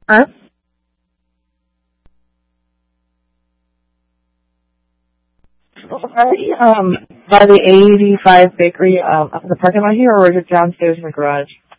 Huh? Are you, by the 85 bakery, up in the parking lot here, or is it downstairs in the garage?